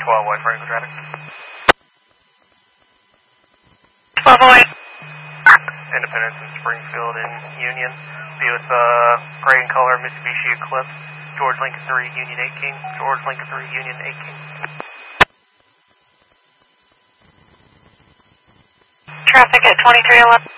white Franklin traffic. 12 white. Independence in Springfield and Union. Be with gray in color Mitsubishi Eclipse. George Lincoln 3, Union 8 King. George Lincoln 3, Union 8 King. Traffic at 2311.